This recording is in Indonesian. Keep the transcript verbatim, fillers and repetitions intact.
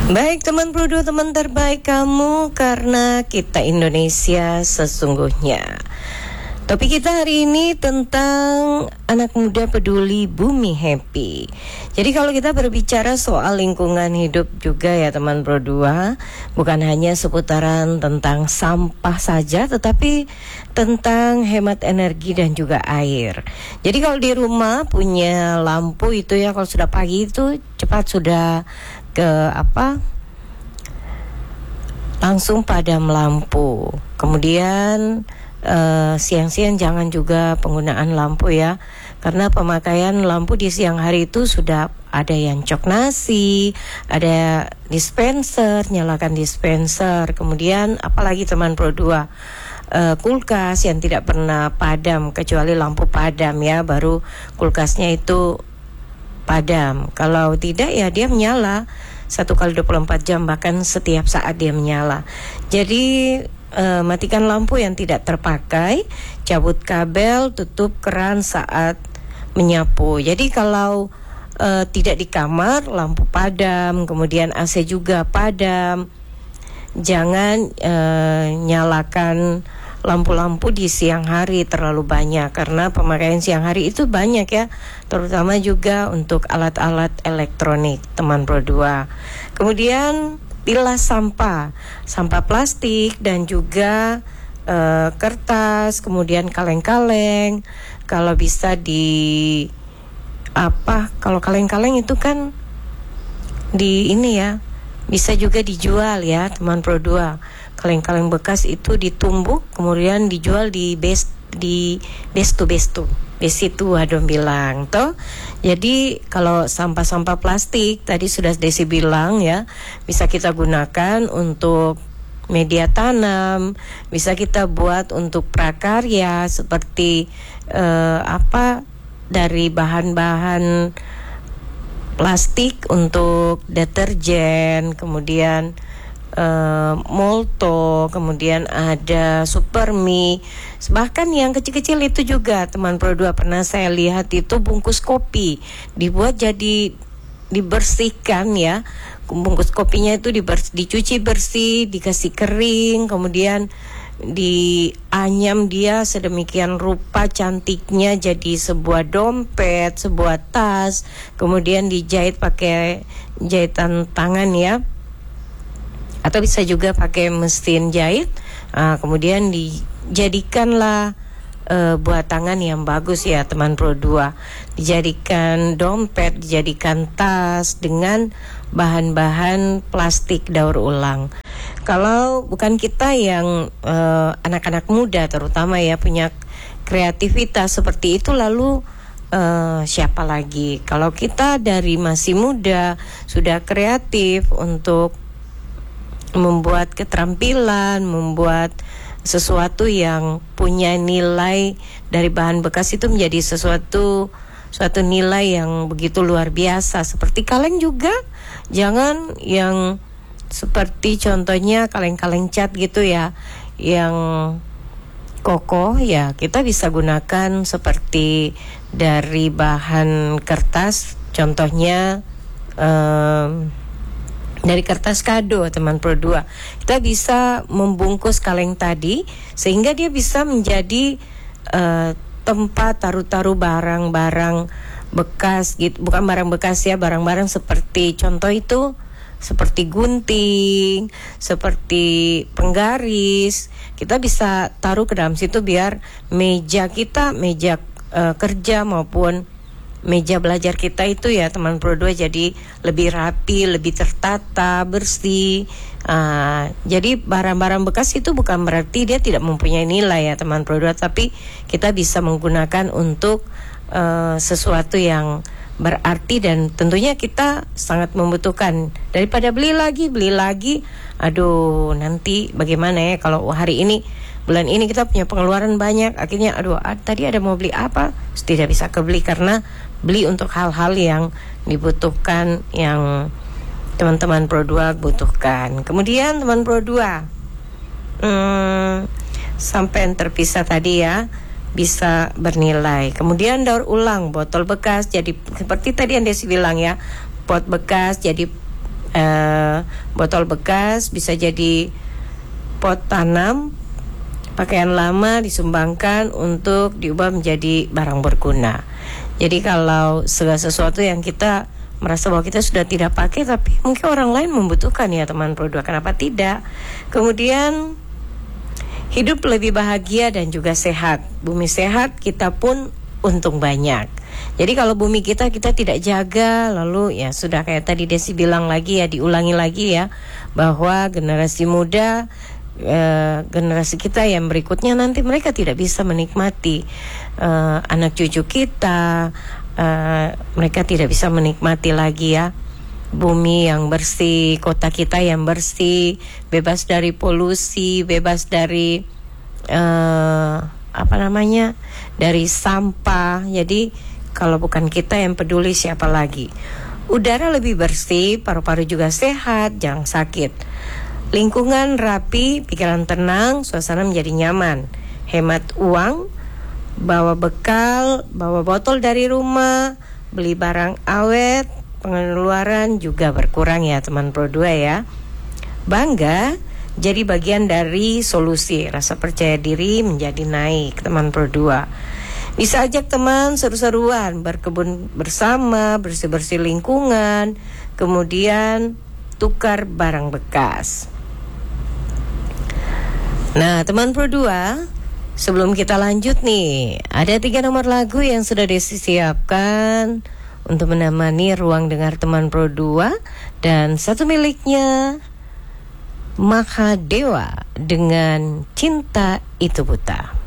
Baik teman Pro dua, teman terbaik kamu, karena kita Indonesia sesungguhnya. Topik kita hari ini tentang anak muda peduli, bumi happy. Jadi kalau kita berbicara soal lingkungan hidup juga ya teman Pro dua, bukan hanya seputaran tentang sampah saja, tetapi tentang hemat energi dan juga air. Jadi kalau di rumah punya lampu itu ya, kalau sudah pagi itu cepat sudah ke apa langsung padam lampu. Kemudian Uh, siang-siang jangan juga penggunaan lampu ya, karena pemakaian lampu di siang hari itu sudah ada yang cok nasi, ada dispenser, nyalakan dispenser. Kemudian apalagi teman Pro dua, uh, kulkas yang tidak pernah padam kecuali lampu padam ya, baru kulkasnya itu padam. Kalau tidak ya dia menyala satu kali dua puluh empat jam, bahkan setiap saat dia menyala. Jadi Uh, matikan lampu yang tidak terpakai, cabut kabel, tutup keran saat menyapu. Jadi kalau uh, tidak di kamar, lampu padam, kemudian A C juga padam. Jangan uh, nyalakan lampu-lampu di siang hari terlalu banyak, karena pemakaian siang hari itu banyak ya, terutama juga untuk alat-alat elektronik teman Pro dua. Kemudian pilah sampah, sampah plastik dan juga uh, kertas, kemudian kaleng-kaleng. Kalau bisa di apa? Kalau kaleng-kaleng itu kan di ini ya, bisa juga dijual ya teman Pro dua. Kaleng-kaleng bekas itu ditumbuk, kemudian dijual di best di bestu bestu. Besitu adom bilang toh. Jadi kalau sampah-sampah plastik tadi sudah Desi bilang ya, bisa kita gunakan untuk media tanam, bisa kita buat untuk prakarya seperti eh, apa dari bahan-bahan plastik untuk deterjen, kemudian Uh, Molto, kemudian ada Supermi, bahkan yang kecil-kecil itu juga teman Pro dua pernah saya lihat itu bungkus kopi dibuat jadi dibersihkan ya, bungkus kopinya itu dibers- dicuci bersih, dikasih kering, kemudian dianyam dia sedemikian rupa cantiknya jadi sebuah dompet, sebuah tas, kemudian dijahit pakai jahitan tangan ya, atau bisa juga pakai mesin jahit. Nah, kemudian dijadikanlah uh, buat tangan yang bagus ya teman Pro dua. Dijadikan dompet, dijadikan tas dengan bahan-bahan plastik daur ulang. Kalau bukan kita yang uh, anak-anak muda terutama ya punya kreativitas seperti itu, lalu uh, siapa lagi? Kalau kita dari masih muda sudah kreatif untuk membuat keterampilan, membuat sesuatu yang punya nilai dari bahan bekas itu menjadi sesuatu suatu nilai yang begitu luar biasa. Seperti kaleng juga, jangan yang seperti contohnya kaleng-kaleng cat gitu ya, yang kokoh ya, kita bisa gunakan seperti dari bahan kertas, contohnya um, dari kertas kado teman Pro dua. Kita bisa membungkus kaleng tadi sehingga dia bisa menjadi uh, tempat taruh-taruh barang-barang bekas gitu, bukan barang bekas ya, barang-barang seperti contoh itu seperti gunting, seperti penggaris. Kita bisa taruh ke dalam situ biar meja kita, meja uh, kerja maupun meja belajar kita itu ya teman Pro dua jadi lebih rapi, lebih tertata, bersih. Uh, jadi barang-barang bekas itu bukan berarti dia tidak mempunyai nilai ya teman Pro dua, tapi kita bisa menggunakan untuk uh, sesuatu yang berarti dan tentunya kita sangat membutuhkan. Daripada beli lagi, beli lagi, aduh nanti bagaimana ya kalau hari ini, bulan ini kita punya pengeluaran banyak, akhirnya aduh ah, tadi ada mau beli apa, tidak bisa kebeli karena beli untuk hal-hal yang dibutuhkan, yang teman-teman Pro dua butuhkan. Kemudian teman Pro dua hmm, sampai yang terpisah tadi ya, bisa bernilai. Kemudian daur ulang botol bekas jadi seperti tadi yang Desi bilang ya, pot bekas jadi uh, botol bekas bisa jadi pot tanam, pakaian lama disumbangkan untuk diubah menjadi barang berguna. Jadi kalau segala sesuatu yang kita merasa bahwa kita sudah tidak pakai tapi mungkin orang lain membutuhkan ya teman Pro dua, kenapa tidak? Kemudian hidup lebih bahagia dan juga sehat. Bumi sehat, kita pun untung banyak. Jadi kalau bumi kita kita tidak jaga, lalu ya sudah kayak tadi Desi bilang lagi ya, diulangi lagi ya, bahwa generasi muda, eh, generasi kita yang berikutnya nanti mereka tidak bisa menikmati eh, anak cucu kita, eh, mereka tidak bisa menikmati lagi ya bumi yang bersih, kota kita yang bersih, bebas dari polusi, bebas dari uh, apa namanya, dari sampah. Jadi kalau bukan kita yang peduli, siapa lagi? Udara lebih bersih, paru-paru juga sehat, jangan sakit. Lingkungan rapi, pikiran tenang, suasana menjadi nyaman. Hemat uang, bawa bekal, bawa botol dari rumah, beli barang awet, pengeluaran juga berkurang ya teman Pro dua ya. Bangga jadi bagian dari solusi, rasa percaya diri menjadi naik teman Pro dua. Bisa ajak teman seru-seruan, berkebun bersama, bersih-bersih lingkungan, kemudian tukar barang bekas. Nah teman Pro dua, sebelum kita lanjut nih, ada tiga nomor lagu yang sudah disiapkan untuk menemani ruang dengar teman Pro dua, dan satu miliknya Mahadewa dengan Cinta Itu Buta.